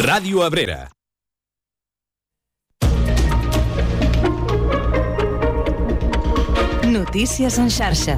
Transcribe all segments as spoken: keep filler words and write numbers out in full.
Ràdio Abrera. Notícies en xarxa.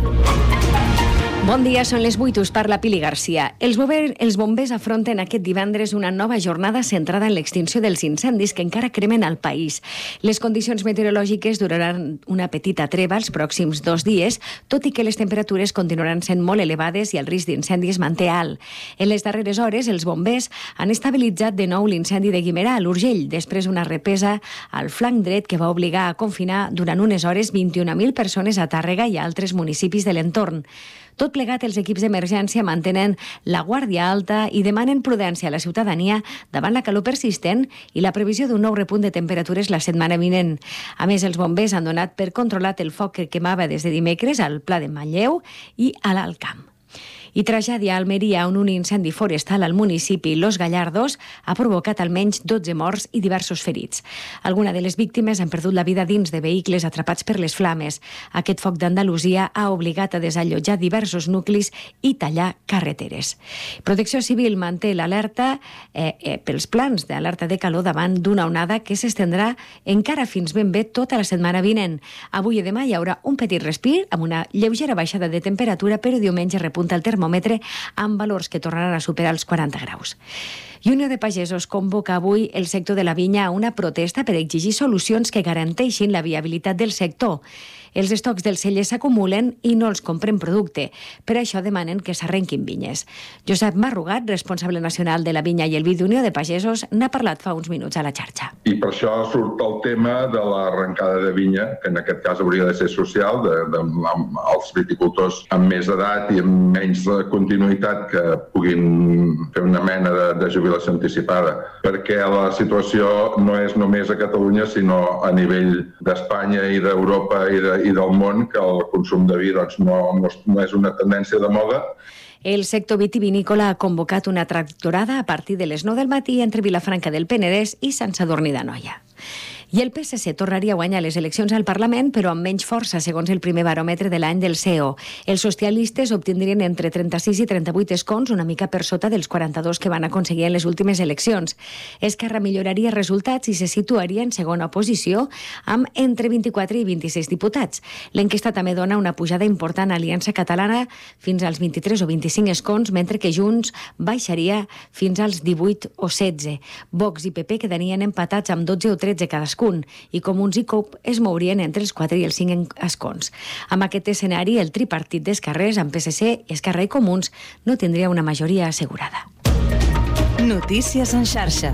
Bon dia, són les vuit, us parla Pili Garcia. Els, bober, els bombers afronten aquest divendres una nova jornada centrada en l'extinció dels incendis que encara cremen al país. Les condicions meteorològiques duraran una petita treva els pròxims dos dies, tot i que les temperatures continuaran sent molt elevades i el risc d'incendi es manté alt. En les darreres hores, els bombers han estabilitzat de nou l'incendi de Guimerà, a l'Urgell, després d'una repesa al flanc dret que va obligar a confinar durant unes hores vint-i-un mil persones a Tàrrega i a altres municipis de l'entorn. Tot plegat, els equips d'emergència mantenen la guàrdia alta i demanen prudència a la ciutadania davant la calor persistent i la previsió d'un nou repunt de temperatures la setmana vinent. A més, els bombers han donat per controlat el foc que quemava des de dimecres al Pla de Manlleu i a l'Alt Camp. I tragèdia a Almeria, on un incendi forestal al municipi Los Gallardos ha provocat almenys dotze morts i diversos ferits. Alguna de les víctimes han perdut la vida dins de vehicles atrapats per les flames. Aquest foc d'Andalusia ha obligat a desallotjar diversos nuclis i tallar carreteres. Protecció Civil manté l'alerta eh, eh, pels plans d'alerta de calor davant d'una onada que s'estendrà encara fins ben bé tota la setmana vinent. Avui i demà hi haurà un petit respir amb una lleugera baixada de temperatura, però diumenge repunta el termòmetre amb valors que tornaran a superar els quaranta graus. I Unió de Pagesos convoca avui el sector de la vinya a una protesta per exigir solucions que garanteixin la viabilitat del sector. Els estocs dels cellers s'acumulen i no els compren producte. Per això demanen que s'arrenquin vinyes. Josep Marrugat, responsable nacional de la vinya i el vi d'Unió de Pagesos, n'ha parlat fa uns minuts a la xarxa. I per això surt el tema de l'arrencada de vinya, que en aquest cas hauria de ser social, de, de, amb els viticultors amb més edat i amb menys continuïtat que puguin fer una mena de, de jubilació anticipada, perquè la situació no és només a Catalunya, sinó a nivell d'Espanya i d'Europa i de i del món, que el consum de vi doncs, no, no, no és una tendència de moda. El sector vitivinícola ha convocat una tractorada a partir de les nou del matí entre Vilafranca del Penedès i Sant Sadurní d'Anoia. I el P S C tornaria a guanyar les eleccions al Parlament, però amb menys força, segons el primer baròmetre de l'any del C E O. Els socialistes obtindrien entre trenta-sis i trenta-vuit escons, una mica per sota dels quaranta-dos que van aconseguir en les últimes eleccions. Esquerra milloraria resultats i se situaria en segona posició amb entre vint-i-quatre i vint-i-sis diputats. L'enquesta també dona una pujada important a Aliança Catalana fins als vint-i-tres o vint-i-cinc escons, mentre que Junts baixaria fins als divuit o setze. Vox i P P quedarien empatats amb dotze o tretze cadascun, i Comuns i C O P es mourien entre els quatre i els cinc escons. Amb aquest escenari, el tripartit d'esquerres, amb P S C, Esquerra i Comuns, no tindria una majoria assegurada. Notícies en xarxa.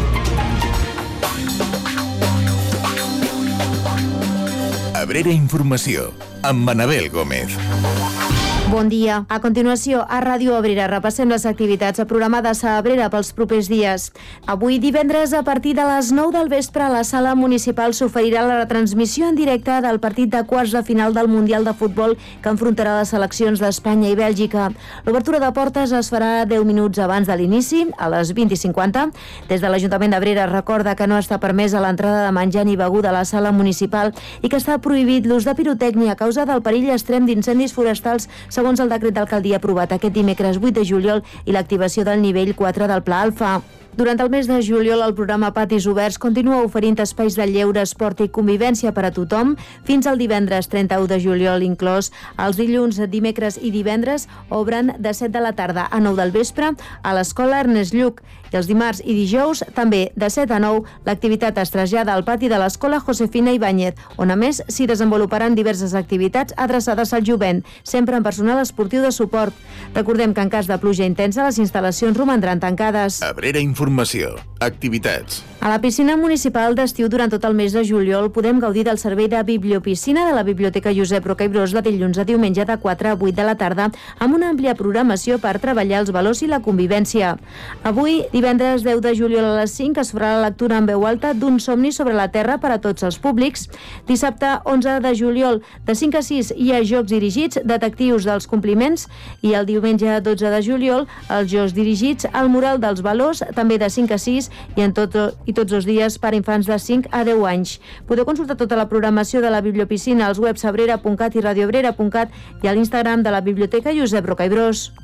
Abrera Informació, amb Manabel Gómez. Bon dia. A continuació, a Ràdio Abrera repassem les activitats programades a Abrera pels propers dies. Avui, divendres, a partir de les nou del vespre, a la sala municipal s'oferirà la retransmissió en directe del partit de quarts de final del Mundial de Futbol que enfrontarà les seleccions d'Espanya i Bèlgica. L'obertura de portes es farà deu minuts abans de l'inici, a les vint i cinquanta. Des de l'Ajuntament d'Abrera recorda que no està permesa l'entrada de menjar ni beguda a la sala municipal i que està prohibit l'ús de pirotècnia a causa del perill extrem d'incendis forestals, segons el decret d'alcaldia aprovat aquest dimecres vuit de juliol i l'activació del nivell quatre del Pla Alfa. Durant el mes de juliol, el programa Patis Oberts continua oferint espais de lleure, esport i convivència per a tothom fins al divendres trenta-u de juliol inclòs. Els dilluns, dimecres i divendres obren de set de la tarda a nou del vespre a l'Escola Ernest Lluch i els dimarts i dijous també de set a nou l'activitat es trasllada al pati de l'Escola Josefina Ibáñez, on a més s'hi desenvoluparan diverses activitats adreçades al jovent, sempre amb personal esportiu de suport. Recordem que en cas de pluja intensa les instal·lacions romandran tancades. Abrera Informació, activitats. A la piscina municipal d'estiu durant tot el mes de juliol podem gaudir del servei de bibliopiscina de la Biblioteca Josep Roca i Bros de dilluns a diumenge de quatre a vuit de la tarda amb una àmplia programació per treballar els valors i la convivència. Avui, divendres deu de juliol a les cinc, es farà la lectura en veu alta d'un somni sobre la Terra per a tots els públics. Dissabte, onze de juliol, de cinc a sis, hi ha jocs dirigits, detectius dels compliments, i el diumenge dotze de juliol, els jocs dirigits al mural dels valors, també de cinc a sis, i en tot, i tots els dies per a infants de cinc a deu anys. Podeu consultar tota la programació de la bibliopiscina als webs abrera punt cat i radioabrera punt cat i a l'Instagram de la Biblioteca Josep Roca i Bros.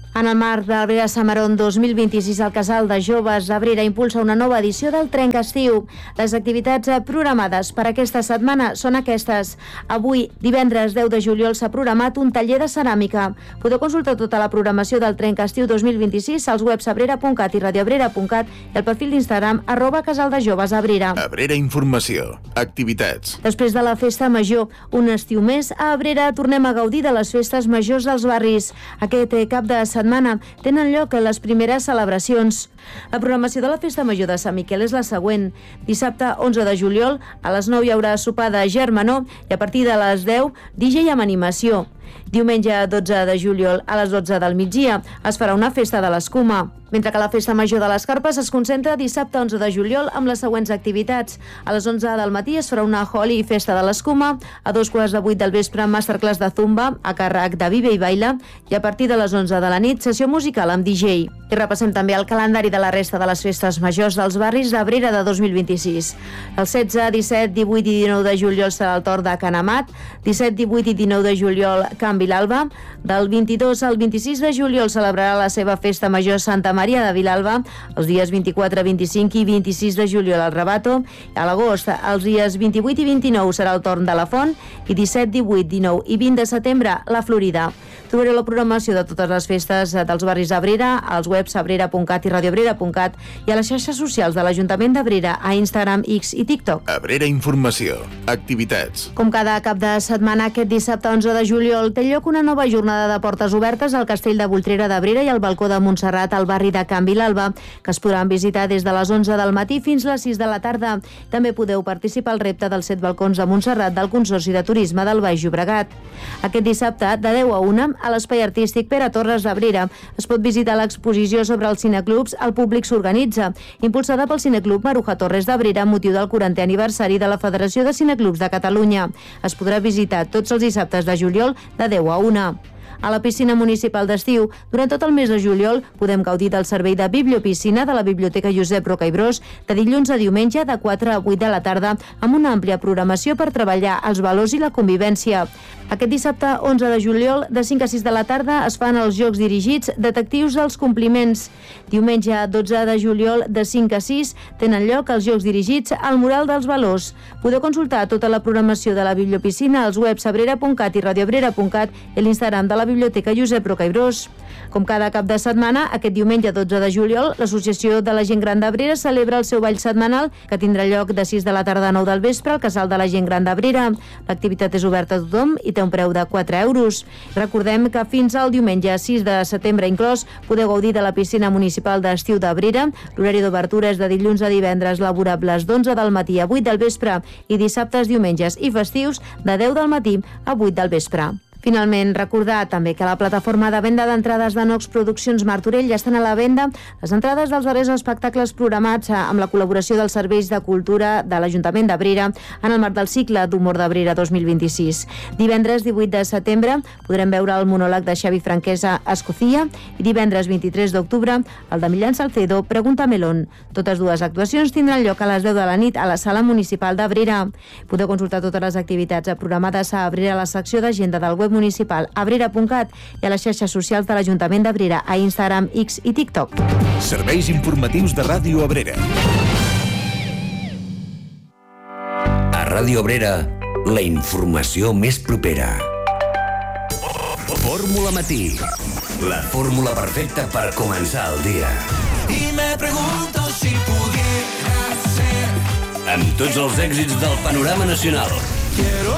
En el marc de l'Abrera Samaron dos mil vint-i-sis, el Casal de Joves d'Abrera impulsa una nova edició del Trencastiu. Les activitats programades per aquesta setmana són aquestes. Avui, divendres deu de juliol, s'ha programat un taller de ceràmica. Podeu consultar tota la programació del Trencastiu dos mil vint-i-sis als webs abrera punt cat i radioabrera punt cat i al perfil d'Instagram arroba Casal de Joves Abrera. Abrera Informació. Activitats. Després de la festa major, un estiu més, a Abrera tornem a gaudir de les festes majors dels barris. Aquest cap de setmana tenen lloc les primeres celebracions. La programació de la Festa Major de Sant Miquel és la següent. Dissabte onze de juliol, a les nou hi haurà sopar de germanor i a partir de les deu, D J amb animació. Diumenge dotze de juliol, a les dotze del migdia, es farà una festa de l'escuma. Mentre que la Festa Major de les Carpes es concentra dissabte onze de juliol amb les següents activitats. A les onze del matí es farà una Holi i Festa de l'Escuma, a dos quarts de vuit del vespre masterclass de Zumba a càrrec de Vive i Baila i a partir de les onze de la nit sessió musical amb D J. I repassem també el calendari de la resta de les festes majors dels barris d'Abrera de dos mil vint-i-sis. El setze, disset, divuit i dinou de juliol serà el torn de Canamat, disset, divuit i dinou de juliol Can Vilalba, del vint-i-dos al vint-i-sis de juliol celebrarà la seva Festa Major Santa Maria de Vilalba, els dies vint-i-quatre, vint-i-cinc i vint-i-sis de juliol al Rabato, a l'agost, els dies vint-i-vuit i vint-i-nou serà el torn de la Font i disset, divuit, dinou i vint de setembre la Florida. Trobareu la programació de totes les festes dels barris d'Abrera als webs abrera punt cat i radioabrera punt cat i a les xarxes socials de l'Ajuntament d'Abrera a Instagram, X i TikTok. Abrera Informació. Activitats. Com cada cap de setmana, aquest dissabte onze de juliol té lloc una nova jornada de portes obertes al Castell de Voltrera d'Abrera i al Balcó de Montserrat al barri de Can Vilalba, que es podran visitar des de les onze del matí fins les sis de la tarda. També podeu participar al repte dels set balcons de Montserrat del Consorci de Turisme del Baix Llobregat. Aquest dissabte, de deu a una, a l'Espai Artístic Pere Torres d'Abrera, es pot visitar l'exposició sobre els cineclubs El Públic s'organitza, impulsada pel Cineclub Maruja Torres d'Abrera amb motiu del quarantè aniversari de la Federació de Cineclubs de Catalunya. Es podrà visitar tots els dissabtes de juliol de deu a una. A la piscina municipal d'estiu, durant tot el mes de juliol, podem gaudir del servei de bibliopiscina de la Biblioteca Josep Roca i Bros de dilluns a diumenge de quatre a vuit de la tarda amb una àmplia programació per treballar els valors i la convivència. Aquest dissabte, onze de juliol, de cinc a sis de la tarda, es fan els jocs dirigits Detectius dels Compliments. Diumenge, dotze de juliol, de cinc a sis, tenen lloc els jocs dirigits al Mural dels Valors. Podeu consultar tota la programació de la bibliopiscina als webs abrera punt cat i radioabrera punt cat i l'Instagram de la Biblioteca Josep Roca i Bros. Com cada cap de setmana, aquest diumenge dotze de juliol, l'Associació de la Gent Gran d'Abrera celebra el seu ball setmanal, que tindrà lloc de sis de la tarda a nou del vespre al Casal de la Gent Gran d'Abrera. L'activitat és oberta a tothom i té un preu de quatre euros. Recordem que fins al diumenge sis de setembre inclòs podeu gaudir de la piscina municipal d'estiu d'Abrera. L'horari d'obertura és de dilluns a divendres laborables d'onze del matí a vuit del vespre i dissabtes, diumenges i festius de deu del matí a vuit del vespre. Finalment, recordar també que la plataforma de venda d'entrades de Nox Produccions Martorell ja estan a la venda les entrades dels darrers espectacles programats amb la col·laboració dels serveis de cultura de l'Ajuntament d'Abrera en el marc del cicle d'humor d'Abrera dos mil vint-i-sis. Divendres divuit de setembre podrem veure el monòleg de Xavi Franquesa Escocía i divendres vint-i-tres d'octubre el de Millán Salcedo Pregunta Melón. Totes dues actuacions tindran lloc a les deu de la nit a la Sala Municipal d'Abrera. Podeu consultar totes les activitats programades a Abrera a la secció d'agenda del web municipal abrera punt cat i a les xarxes socials de l'Ajuntament d'Abrera a Instagram, X i TikTok. Serveis informatius de Ràdio Abrera. A Ràdio Abrera, la informació més propera. Fórmula Matí. La fórmula perfecta per començar el dia. Y me pregunto si pudiera ser. Amb tots els èxits del panorama nacional. Quiero